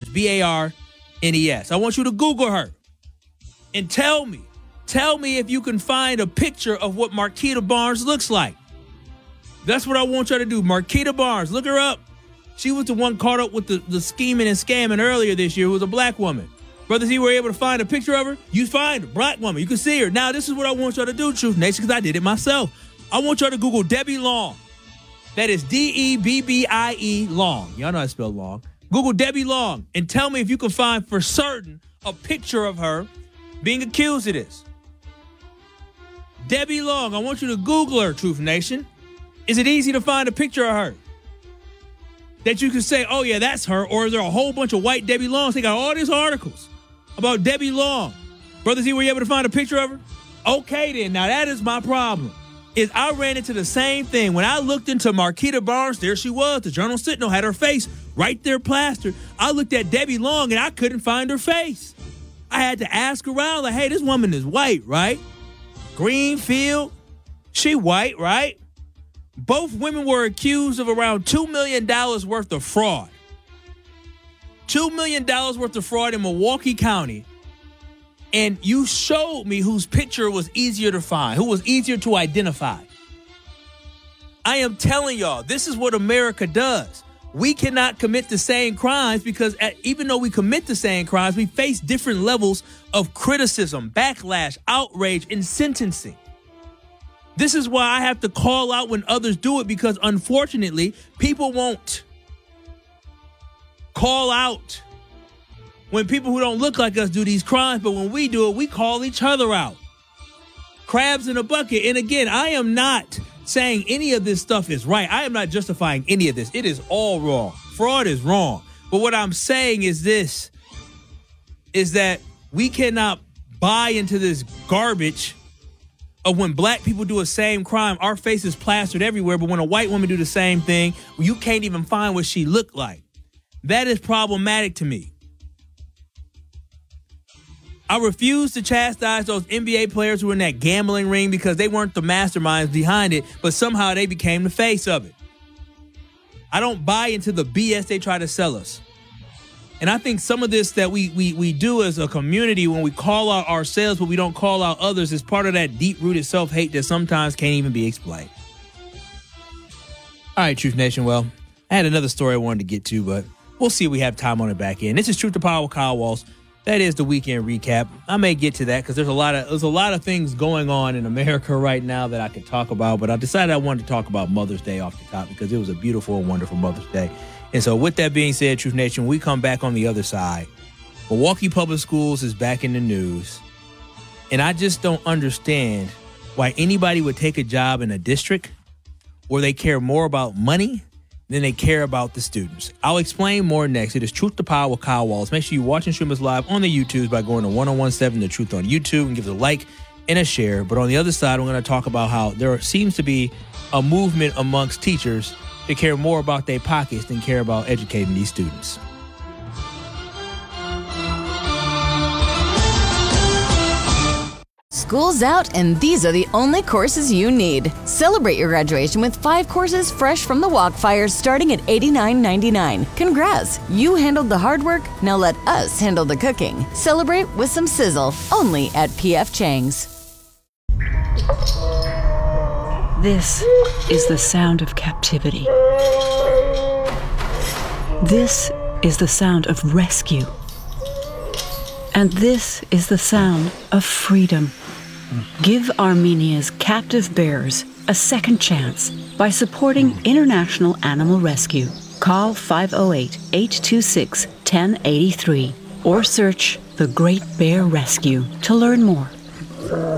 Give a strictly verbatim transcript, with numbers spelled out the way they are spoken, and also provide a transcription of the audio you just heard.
B A R N E S. I want you to Google her and tell me, tell me if you can find a picture of what Marquita Barnes looks like. That's what I want you to do. Marquita Barnes, look her up. She was the one caught up with the, the scheming and scamming earlier this year, who was a black woman. Brother Z were able to find a picture of her. You find a black woman. You can see her. Now, this is what I want y'all to do, Truth Nation, because I did it myself. I want y'all to Google Debbie Long. That is D E B B I E Long. Y'all know how to spell Long. Google Debbie Long and tell me if you can find for certain a picture of her being accused of this. Debbie Long, I want you to Google her, Truth Nation. Is it easy to find a picture of her that you can say, oh, yeah, that's her? Or is there a whole bunch of white Debbie Longs? They got all these articles about Debbie Long. Brother Z, were you able to find a picture of her? Okay, then. Now, that is my problem. Is I ran into the same thing. When I looked into Marquita Barnes, there she was. The Journal Sentinel had her face right there plastered. I looked at Debbie Long, and I couldn't find her face. I had to ask around, like, hey, this woman is white, right? Greenfield, she white, right? Both women were accused of around two million dollars worth of fraud. two million dollars worth of fraud in Milwaukee County. And you showed me whose picture was easier to find, who was easier to identify. I am telling y'all, this is what America does. We cannot commit the same crimes because at, even though we commit the same crimes, we face different levels of criticism, backlash, outrage, and sentencing. This is why I have to call out when others do it, because unfortunately, people won't call out when people who don't look like us do these crimes, but when we do it, we call each other out. Crabs in a bucket. And again, I am not saying any of this stuff is right. I am not justifying any of this. It is all wrong. Fraud is wrong. But what I'm saying is this, is that we cannot buy into this garbage of when black people do a same crime, our face is plastered everywhere, but when a white woman do the same thing, you can't even find what she looked like. That is problematic to me. I refuse to chastise those N B A players who were in that gambling ring because they weren't the masterminds behind it, but somehow they became the face of it. I don't buy into the B S they try to sell us. And I think some of this that we we we do as a community when we call out ourselves but we don't call out others is part of that deep-rooted self-hate that sometimes can't even be explained. All right, Truth Nation. Well, I had another story I wanted to get to, but we'll see if we have time on it back in. This is Truth to Power with Kyle Walsh. That is the weekend recap. I may get to that because there's a lot of there's a lot of things going on in America right now that I could talk about, but I decided I wanted to talk about Mother's Day off the top because it was a beautiful and wonderful Mother's Day. And so with that being said, Truth Nation, we come back on the other side. Milwaukee Public Schools is back in the news. And I just don't understand why anybody would take a job in a district where they care more about money than they care about the students. I'll explain more next. It is Truth to Power with Kyle Walsh. Make sure you watch and stream us live on the YouTubes by going to ten seventeen The Truth on YouTube and give us a like and a share. But on the other side, we're going to talk about how there seems to be a movement amongst teachers to care more about their pockets than care about educating these students. School's out, and these are the only courses you need. Celebrate your graduation with five courses fresh from the Walkfire starting at eighty-nine ninety-nine. Congrats, you handled the hard work, now let us handle the cooking. Celebrate with some sizzle, only at P F Chang's. This is the sound of captivity. This is the sound of rescue. And this is the sound of freedom. Give Armenia's captive bears a second chance by supporting International Animal Rescue. Call five oh eight, eight two six, one oh eight three or search The Great Bear Rescue to learn more.